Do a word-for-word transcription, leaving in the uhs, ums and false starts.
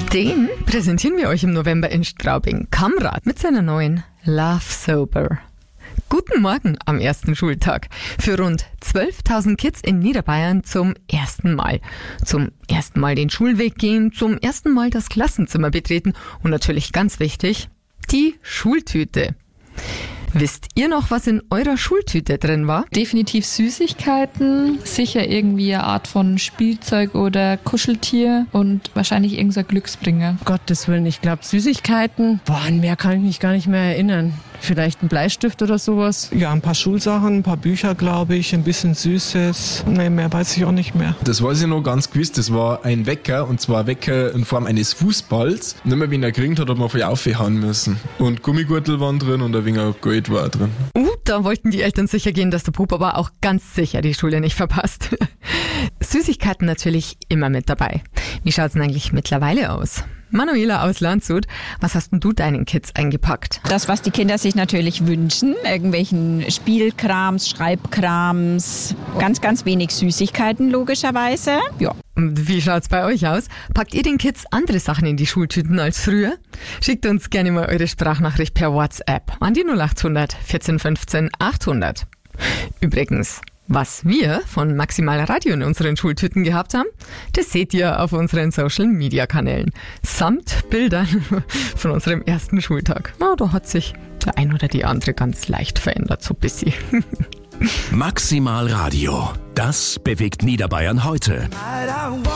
Den präsentieren wir euch im November in Straubing. Kamrad mit seiner neuen Love Sober. Guten Morgen am ersten Schultag. Für rund zwölftausend Kids in Niederbayern zum ersten Mal. Zum ersten Mal den Schulweg gehen, zum ersten Mal das Klassenzimmer betreten und natürlich ganz wichtig, die Schultüte. Wisst ihr noch, was in eurer Schultüte drin war? Definitiv Süßigkeiten, sicher irgendwie eine Art von Spielzeug oder Kuscheltier und wahrscheinlich irgendein Glücksbringer. Gottes Willen, ich glaube Süßigkeiten. Boah, an mehr kann ich mich gar nicht mehr erinnern. Vielleicht ein Bleistift oder sowas? Ja, ein paar Schulsachen, ein paar Bücher, glaube ich, ein bisschen Süßes. Nee, mehr weiß ich auch nicht mehr. Das weiß ich noch ganz gewiss, das war ein Wecker, und zwar ein Wecker in Form eines Fußballs. Und immer wenn er gekriegt hat, hat man voll aufhauen müssen. Und Gummigürtel waren drin und ein wenig Geld war drin. Uh, da wollten die Eltern sicher gehen, dass der Bub aber auch ganz sicher die Schule nicht verpasst. Süßigkeiten natürlich immer mit dabei. Wie schaut's denn eigentlich mittlerweile aus? Manuela aus Landshut, was hast denn du deinen Kids eingepackt? Das, was die Kinder sich natürlich wünschen, irgendwelchen Spielkrams, Schreibkrams, ganz, ganz wenig Süßigkeiten logischerweise. Ja. Und wie schaut's bei euch aus? Packt ihr den Kids andere Sachen in die Schultüten als früher? Schickt uns gerne mal eure Sprachnachricht per WhatsApp an die null acht hundert vierzehn fünfzehn achthundert. Übrigens, was wir von Maximal Radio in unseren Schultüten gehabt haben, das seht ihr auf unseren Social-Media-Kanälen. Samt Bildern von unserem ersten Schultag. Na, da hat sich der ein oder die andere ganz leicht verändert, so ein bisschen. Maximal Radio, das bewegt Niederbayern heute.